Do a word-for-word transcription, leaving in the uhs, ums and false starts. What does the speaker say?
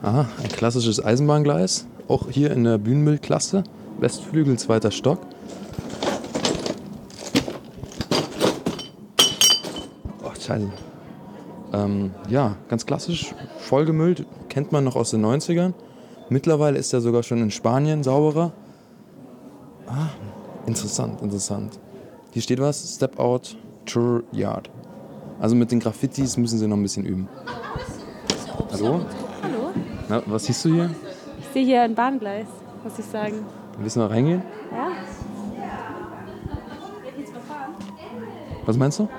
Aha, ein klassisches Eisenbahngleis. Auch hier in der Bühnenbildklasse. Westflügel, zweiter Stock. Oh, scheiße. Ähm, ja, ganz klassisch, vollgemüllt. Kennt man noch aus den neunzigern. Mittlerweile ist er sogar schon in Spanien sauberer. Ah, interessant, interessant. Hier steht was, Step Out Tour Yard. Also mit den Graffitis müssen sie noch ein bisschen üben. Hallo? Hallo? Na, was siehst du hier? Ich sehe hier ein Bahngleis, muss ich sagen. Willst du noch reingehen? Ja? Was meinst du?